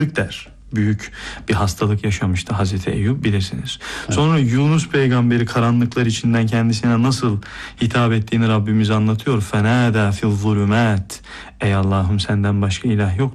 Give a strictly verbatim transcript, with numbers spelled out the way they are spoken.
der. Büyük bir hastalık yaşamıştı Hazreti Eyüp, bilirsiniz. Evet. Sonra Yunus peygamberi karanlıklar içinden kendisine nasıl hitap ettiğini Rabbimiz anlatıyor. Fenâdâ fil zulümât. Ey Allah'ım, senden başka ilah yok.